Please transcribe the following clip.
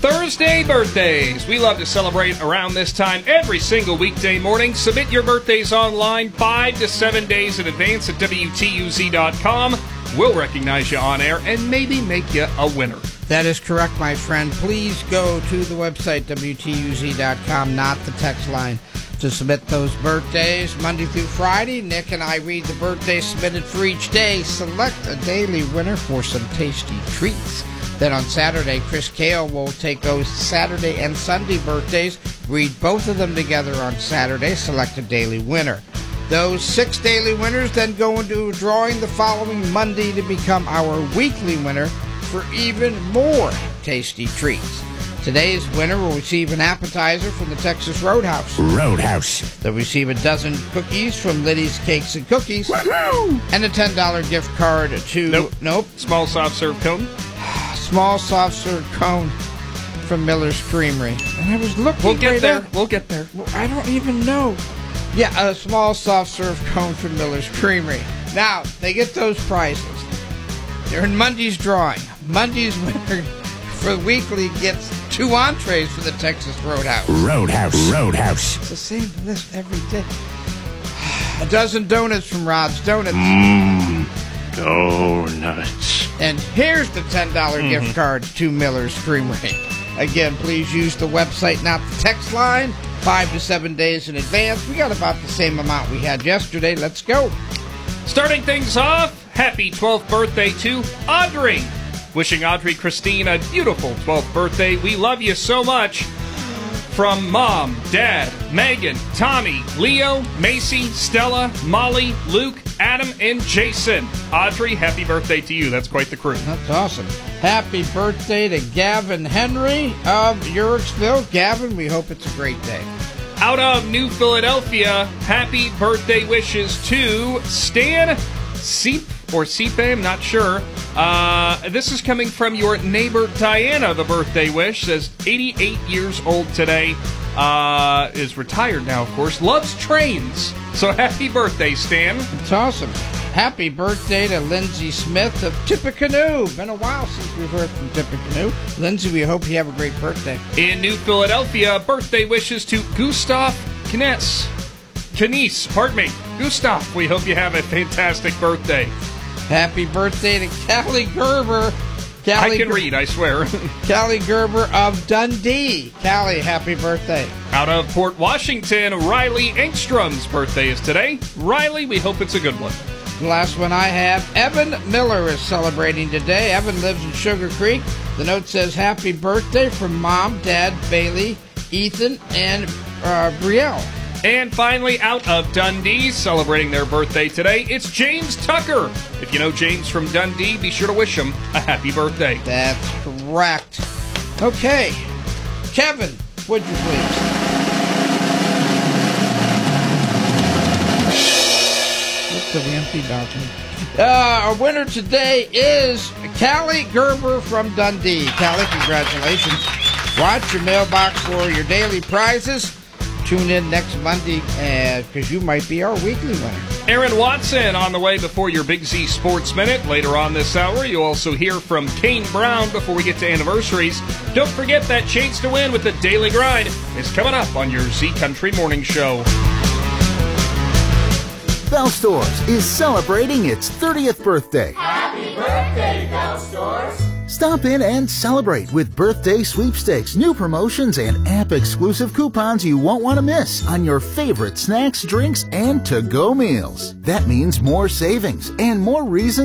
Thursday birthdays. We love to celebrate around this time every single weekday morning. Submit your birthdays online 5 to 7 days in advance at WTUZ.com. We'll recognize you on air and maybe make you a winner. That is correct, my friend. Please go to the website, WTUZ.com, not the text line, to submit those birthdays. Monday through Friday, Nick and I read the birthdays submitted for each day. Select a daily winner for some tasty treats. Then on Saturday, Chris Kale will take those Saturday and Sunday birthdays, read both of them together on Saturday, select a daily winner. Those 6 daily winners then go into a drawing the following Monday to become our weekly winner for even more tasty treats. Today's winner will receive an appetizer from the Texas Roadhouse. They'll receive a dozen cookies from Liddy's Cakes and Cookies. Woo-hoo! And a $10 gift card to... Nope. Small soft serve cone. Small soft serve cone from Miller's Creamery. And I was looking We'll get there. up. We'll get there. Well, I don't even know. Yeah, a small soft serve cone from Miller's Creamery. Now, they get those prizes. They're in Monday's drawing. Monday's winner for the weekly gets 2 entrees for the Texas Roadhouse. Roadhouse. It's the same list every day. A dozen donuts from Rod's Donuts. Donuts. And here's the $10 gift card to Miller's Creamery. Again, please use the website, not the text line. 5 to 7 days in advance. We got about the same amount we had yesterday. Let's go. Starting things off, happy 12th birthday to Audrey. Wishing Audrey Christine a beautiful 12th birthday. We love you so much. From Mom, Dad, Megan, Tommy, Leo, Macy, Stella, Molly, Luke, Adam, and Jason. Audrey, happy birthday to you. That's quite the crew. That's awesome. Happy birthday to Gavin Henry of Uricksville. Gavin, we hope it's a great day. Out of New Philadelphia, happy birthday wishes to Stan Seep or Seepe, I'm not sure. This is coming from your neighbor Diana. The birthday wish says 88 years old today. Is retired now, of course. Loves trains. So happy birthday, Stan. It's awesome. Happy birthday to Lindsay Smith of Tippecanoe. Been a while since we've heard from Tippecanoe. Lindsay, we hope you have a great birthday. In New Philadelphia, birthday wishes to Gustav Knies, pardon me. Gustav, we hope you have a fantastic birthday. Happy birthday to Callie Gerber. I can read, I swear. Callie Gerber of Dundee. Callie, happy birthday. Out of Port Washington, Riley Engstrom's birthday is today. Riley, we hope it's a good one. The last one I have, Evan Miller is celebrating today. Evan lives in Sugar Creek. The note says, happy birthday from Mom, Dad, Bailey, Ethan, and Brielle. And finally, out of Dundee, celebrating their birthday today, it's James Tucker. If you know James from Dundee, be sure to wish him a happy birthday. That's correct. Okay. Kevin, would you please? Look to the empty document. Our winner today is Callie Gerber from Dundee. Callie, congratulations. Watch your mailbox for your daily prizes. Tune in next Monday because you might be our weekly winner. Aaron Watson on the way before your Big Z Sports Minute. Later on this hour, you'll also hear from Kane Brown before we get to anniversaries. Don't forget that chance to win with the Daily Grind is coming up on your Z Country Morning Show. Bell Stores is celebrating its 30th birthday. Happy birthday, Bell Stores! Stop in and celebrate with birthday sweepstakes, new promotions, and app-exclusive coupons you won't want to miss on your favorite snacks, drinks, and to-go meals. That means more savings and more reasons